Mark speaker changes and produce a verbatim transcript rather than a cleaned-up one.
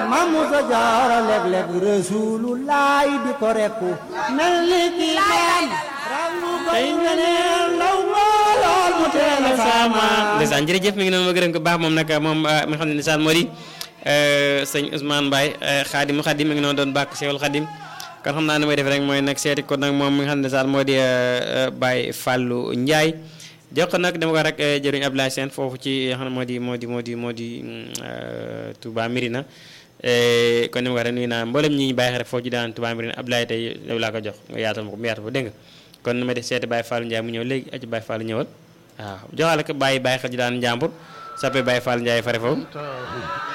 Speaker 1: Maam Musa Jaara léeg-léeg Rasulullah di ko rekku mel ni ki naan rangu koy ngeneel law lool mu teel a sama
Speaker 2: ndeysaan jërëjëf mi ngi noonu ma gërëm ko baax moom nag moom mi nga xam ne ndeysaan moo di sëñ Ousmane Mbaye Xaadim Xaadim mi ngi noonu doon bàkk Seexul Xaadim kon xam naa ne may def rek mooy nag seeti ko nag moom mi nga xam ne ndeysaan moo di Baye Fallou Ndiaye jox ko nag dama ko rek jëriñ Abdoulaye Sène foofu ci xam ne moo di moo di moo di moo di Touba Mirina kon ni ma ko waxee nuyu naa mboolem ñi ñu bàyyi xel rek foofu ci daan Touba Mirina Abdoulaye tey yow laa ko jox nga yaatal ma ko mu yaatal ko dégg nga kon ni ma def seeti Baye Fallou Ndiaye mu ñëw léegi aci Baye Fallou ñëwal waaw joxaale ko bàyyi bàyyi xel ci daan njàmbur sappe Baye Fallou Ndiaye fare foofu